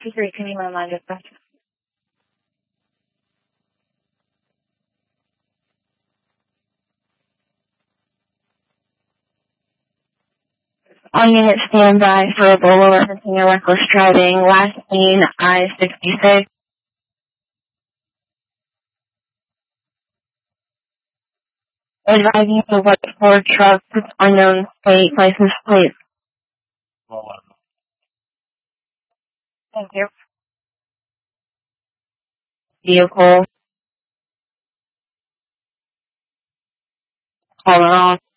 Great, can you remind us that? On unit standby for Ebola referencing a reckless driving. Last seen I-66. Advising the white Ford truck with unknown state license plate. Thank you. Vehicle. Calling off.